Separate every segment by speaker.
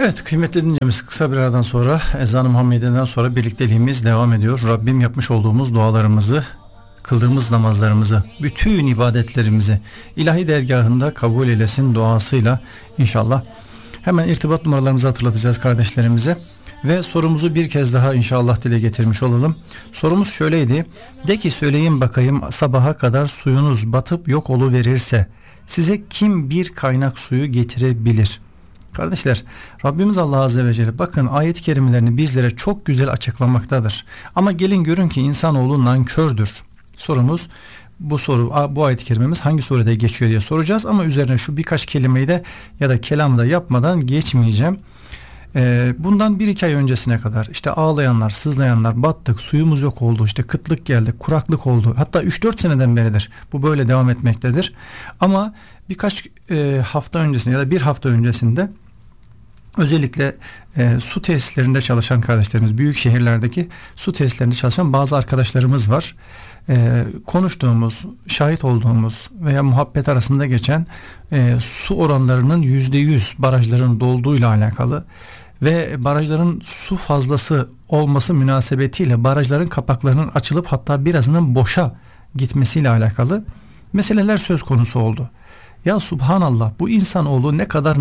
Speaker 1: Evet kıymetli dinleyicimiz, kısa bir aradan sonra ezan-ı Muhammediye'den sonra birlikteliğimiz devam ediyor. Rabbim yapmış olduğumuz dualarımızı, kıldığımız namazlarımızı, bütün ibadetlerimizi ilahi dergahında kabul eylesin duasıyla inşallah. Hemen irtibat numaralarımızı hatırlatacağız kardeşlerimize ve sorumuzu bir kez daha inşallah dile getirmiş olalım. Sorumuz şöyleydi: de ki söyleyin bakayım, sabaha kadar suyunuz batıp yok oluverirse size kim bir kaynak suyu getirebilir? Kardeşler, Rabbimiz Allah Azze ve Celle bakın ayet-i kerimelerini bizlere çok güzel açıklamaktadır. Ama gelin görün ki insanoğlu nankördür. Sorumuz bu ayet-i kerimemiz hangi surede geçiyor diye soracağız ama üzerine şu birkaç kelimeyi de ya da kelamı da yapmadan geçmeyeceğim. Bundan 1-2 ay öncesine kadar işte ağlayanlar, sızlayanlar, battık, suyumuz yok oldu, işte kıtlık geldi, kuraklık oldu. Hatta 3-4 seneden beridir bu böyle devam etmektedir. Ama birkaç hafta öncesinde ya da bir hafta öncesinde özellikle su tesislerinde çalışan kardeşlerimiz, büyük şehirlerdeki su tesislerinde çalışan bazı arkadaşlarımız var. Konuştuğumuz, şahit olduğumuz veya muhabbet arasında geçen su oranlarının %100 barajların dolduğuyla alakalı ve barajların su fazlası olması münasebetiyle barajların kapaklarının açılıp hatta birazının boşa gitmesiyle alakalı meseleler söz konusu oldu. Ya subhanallah, bu insanoğlu ne kadar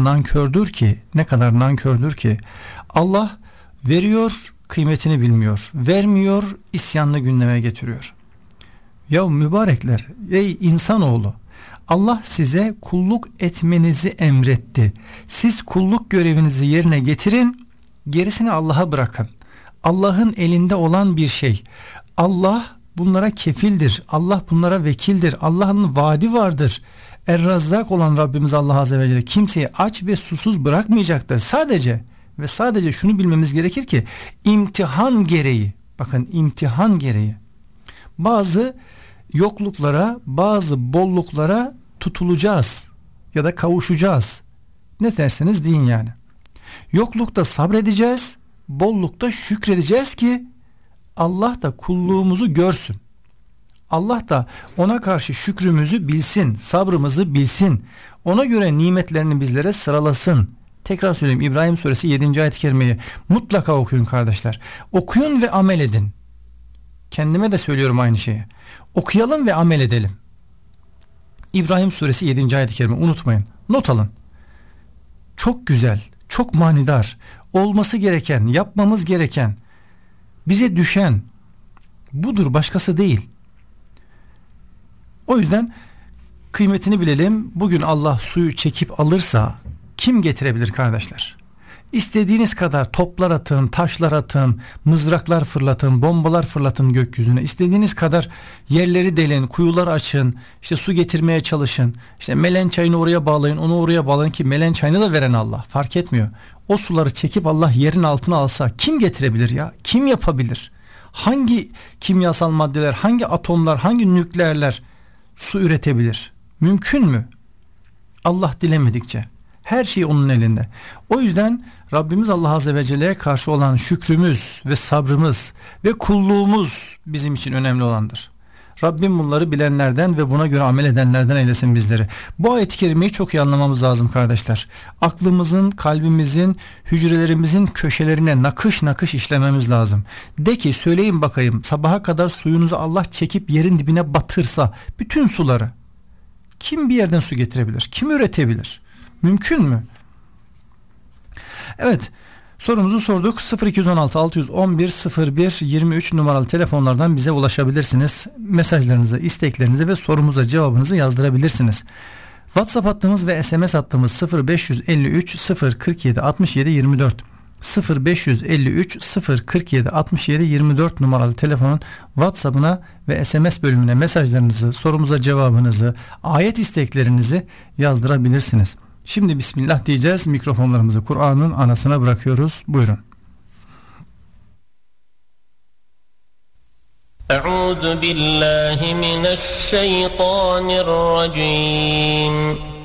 Speaker 1: nankördür ki Allah veriyor, kıymetini bilmiyor, vermiyor, isyanını gündeme getiriyor. Ya mübarekler, ey insanoğlu, Allah size kulluk etmenizi emretti. Siz kulluk görevinizi yerine getirin, gerisini Allah'a bırakın. Allah'ın elinde olan bir şey. Allah bunlara kefildir. Allah bunlara vekildir. Allah'ın vaadi vardır. Er-Razzak olan Rabbimiz Allah Azze ve Celle kimseyi aç ve susuz bırakmayacaktır. Sadece ve sadece şunu bilmemiz gerekir ki imtihan gereği, bakın imtihan gereği bazı yokluklara, bazı bolluklara tutulacağız ya da kavuşacağız. Ne derseniz deyin yani. Yoklukta sabredeceğiz, bollukta şükredeceğiz ki Allah da kulluğumuzu görsün. Allah da ona karşı şükrümüzü bilsin, sabrımızı bilsin. Ona göre nimetlerini bizlere sıralasın. Tekrar söyleyeyim, İbrahim suresi 7. ayet-i kerimeyi mutlaka okuyun kardeşler. Okuyun ve amel edin. Kendime de söylüyorum aynı şeyi. Okuyalım ve amel edelim. İbrahim suresi 7. ayet-i kerime, unutmayın. Not alın. Çok güzel, çok manidar, olması gereken, yapmamız gereken, bize düşen budur, başkası değil. O yüzden kıymetini bilelim. Bugün Allah suyu çekip alırsa kim getirebilir kardeşler? İstediğiniz kadar toplar atın, taşlar atın, mızraklar fırlatın, bombalar fırlatın gökyüzüne. İstediğiniz kadar yerleri delin, kuyular açın, işte su getirmeye çalışın. İşte melen çayını oraya bağlayın, onu oraya bağlayın ki melen çayını da veren Allah. Fark etmiyor. O suları çekip Allah yerin altına alsa kim getirebilir ya? Kim yapabilir? Hangi kimyasal maddeler, hangi atomlar, hangi nükleerler su üretebilir? Mümkün mü? Allah dilemedikçe. Her şey onun elinde. O yüzden Rabbimiz Allah Azze ve Celle'ye karşı olan şükrümüz ve sabrımız ve kulluğumuz bizim için önemli olandır. Rabbim bunları bilenlerden ve buna göre amel edenlerden eylesin bizleri. Bu ayet-i kerimeyi çok iyi anlamamız lazım kardeşler. Aklımızın, kalbimizin, hücrelerimizin köşelerine nakış nakış işlememiz lazım. De ki söyleyin bakayım, sabaha kadar suyunuzu Allah çekip yerin dibine batırsa bütün suları, kim bir yerden su getirebilir? Kim üretebilir? Mümkün mü? Evet, sorumuzu sorduk. 0216 611 01 23 numaralı telefonlardan bize ulaşabilirsiniz. Mesajlarınızı, isteklerinizi ve sorumuza cevabınızı yazdırabilirsiniz. WhatsApp hattımız ve SMS hattımız 0553 047 67 24 0553 047 67 24 numaralı telefonun WhatsApp'ına ve SMS bölümüne mesajlarınızı, sorumuza cevabınızı, ayet isteklerinizi yazdırabilirsiniz. Şimdi Bismillah diyeceğiz. Mikrofonlarımızı Kur'an'ın anasına bırakıyoruz. Buyurun.
Speaker 2: Euzu billahi mineşşeytanirracim.